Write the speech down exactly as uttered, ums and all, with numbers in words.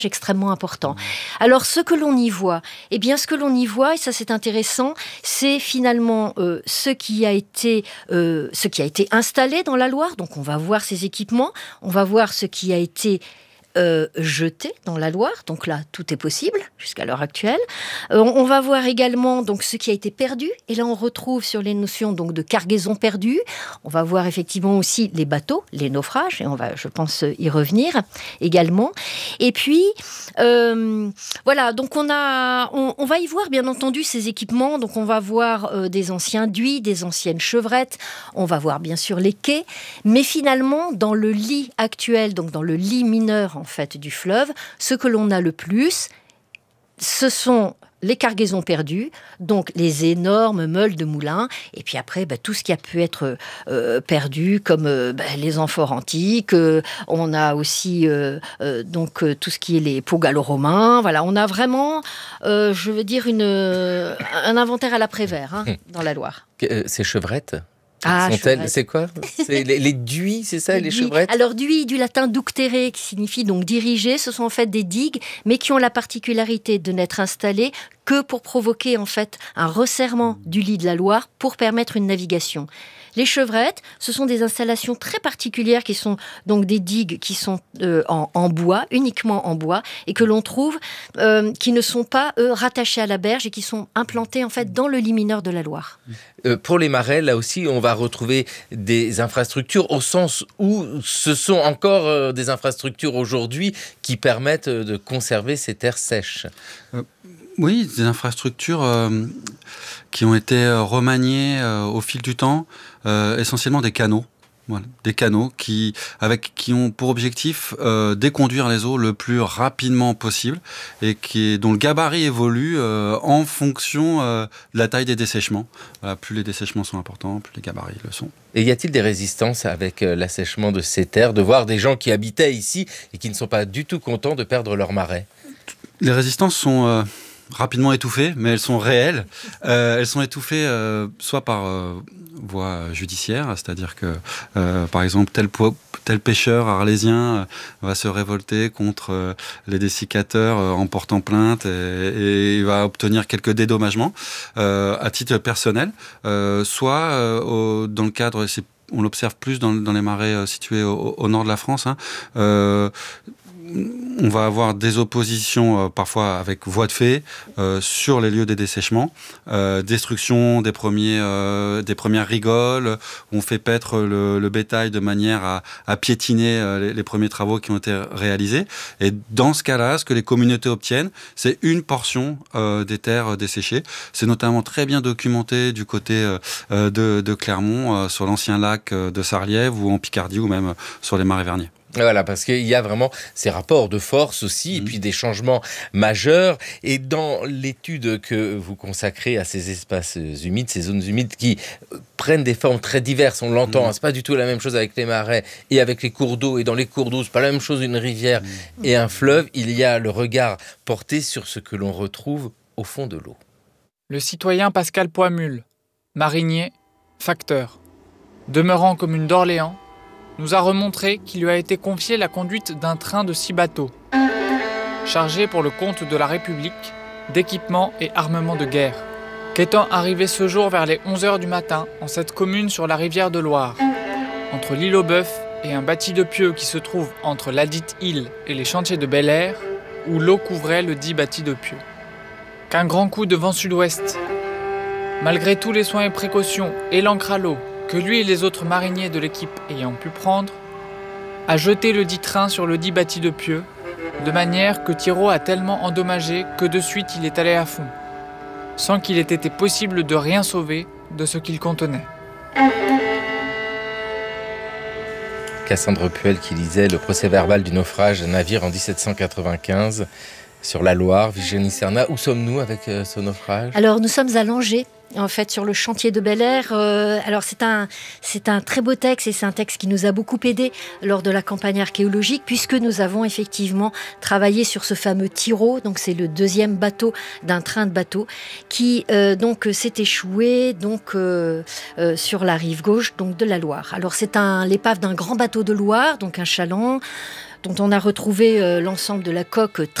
extrêmement important. Alors, ce que l'on y voit, eh bien, ce que l'on y voit, et ça c'est intéressant, c'est finalement euh, ce qui a été, euh, ce qui a été installé dans la Loire. Donc, on va voir ces équipements, on va voir ce qui a été Euh, jeté dans la Loire, donc là tout est possible jusqu'à l'heure actuelle. Euh, on va voir également donc ce qui a été perdu, et là on retrouve sur les notions donc de cargaison perdue. On va voir effectivement aussi les bateaux, les naufrages, et on va, je pense, y revenir également. Et puis euh, voilà, donc on a, on, on va y voir bien entendu ces équipements. Donc on va voir euh, des anciens duits, des anciennes chevrettes. On va voir bien sûr les quais, mais finalement dans le lit actuel, donc dans le lit mineur en fait du fleuve, ce que l'on a le plus, ce sont les cargaisons perdues, donc les énormes meules de moulins, et puis après bah, tout ce qui a pu être euh, perdu, comme euh, bah, les amphores antiques. Euh, on a aussi euh, euh, donc euh, tout ce qui est les pots gallo-romains. Voilà, on a vraiment, euh, je veux dire, une, euh, un inventaire à l'après-vert hein, dans la Loire. Euh, ces chevrettes Ah, c'est quoi c'est les, les duits, c'est ça, les, les chevrettes? Alors, duit du latin ductere, qui signifie donc diriger. Ce sont en fait des digues, mais qui ont la particularité de n'être installées que pour provoquer en fait un resserrement du lit de la Loire pour permettre une navigation. Les chevrettes, ce sont des installations très particulières qui sont donc des digues qui sont euh, en, en bois, uniquement en bois, et que l'on trouve, euh, qui ne sont pas, eux, rattachés à la berge et qui sont implantés en fait dans le lit mineur de la Loire. Euh, pour les marais, là aussi, on va retrouver des infrastructures au sens où ce sont encore euh, des infrastructures aujourd'hui qui permettent euh, de conserver ces terres sèches. Euh, oui, des infrastructures euh, qui ont été remaniées euh, au fil du temps, euh, essentiellement des canaux. Voilà, des canaux qui, avec, qui ont pour objectif euh, déconduire les eaux le plus rapidement possible et qui, dont le gabarit évolue euh, en fonction euh, de la taille des dessèchements. Voilà, plus les dessèchements sont importants, plus les gabarits le sont. Et y a-t-il des résistances avec euh, l'assèchement de ces terres, de voir des gens qui habitaient ici et qui ne sont pas du tout contents de perdre leurs marais? Les résistances sont... Euh, rapidement étouffées, mais elles sont réelles. Euh, elles sont étouffées euh, soit par euh, voie judiciaire, c'est-à-dire que, euh, par exemple, tel, po- tel pêcheur arlésien euh, va se révolter contre euh, les dessicateurs euh, en portant plainte et, et il va obtenir quelques dédommagements euh, à titre personnel, euh, soit euh, au, dans le cadre, c'est, on l'observe plus dans, dans les marais euh, situés au, au nord de la France, hein, euh, on va avoir des oppositions euh, parfois avec voie de fait euh, sur les lieux des dessèchements, euh, destruction des premiers, euh, des premières rigoles, on fait paître le, le bétail de manière à, à piétiner euh, les, les premiers travaux qui ont été réalisés. Et dans ce cas-là, ce que les communautés obtiennent, c'est une portion euh, des terres desséchées. C'est notamment très bien documenté du côté euh, de, de Clermont, euh, sur l'ancien lac de Sarliève ou en Picardie ou même sur les marais verniers. Voilà, parce qu'il y a vraiment ces rapports de force aussi, mmh. et puis des changements majeurs. Et dans l'étude que vous consacrez à ces espaces humides, ces zones humides qui prennent des formes très diverses, on l'entend, mmh. hein, c'est pas du tout la même chose avec les marais et avec les cours d'eau. Et dans les cours d'eau, c'est pas la même chose une rivière mmh. et un fleuve. Il y a le regard porté sur ce que l'on retrouve au fond de l'eau. Le citoyen Pascal Poimule, marinier, facteur, demeurant commune d'Orléans, nous a remontré qu'il lui a été confié la conduite d'un train de six bateaux, chargés pour le compte de la République d'équipements et armements de guerre. Qu'étant arrivé ce jour vers les onze heures du matin en cette commune sur la rivière de Loire, entre l'île aux Bœufs et un bâti de pieux qui se trouve entre ladite île et les chantiers de Bel-Air, où l'eau couvrait le dit bâti de pieux. Qu'un grand coup de vent sud-ouest, malgré tous les soins et précautions et l'ancre à l'eau, que lui et les autres mariniers de l'équipe ayant pu prendre, a jeté le dit train sur le dit bâti de pieux, de manière que Thiraud a tellement endommagé que de suite il est allé à fond, sans qu'il ait été possible de rien sauver de ce qu'il contenait. Cassandre Puel qui lisait le procès-verbal du naufrage d'un navire en dix-sept cent quatre-vingt-quinze sur la Loire. Virginie Serna, où sommes-nous avec euh, ce naufrage? Alors, nous sommes à Langeais, en fait, sur le chantier de Bel-Air. Euh, alors, c'est un, c'est un très beau texte et c'est un texte qui nous a beaucoup aidé lors de la campagne archéologique, puisque nous avons effectivement travaillé sur ce fameux Thiraud. Donc, c'est le deuxième bateau d'un train de bateau qui euh, donc s'est échoué donc euh, euh, sur la rive gauche donc de la Loire. Alors, c'est un, l'épave d'un grand bateau de Loire, donc un chaland. dont on a retrouvé euh, l'ensemble de la coque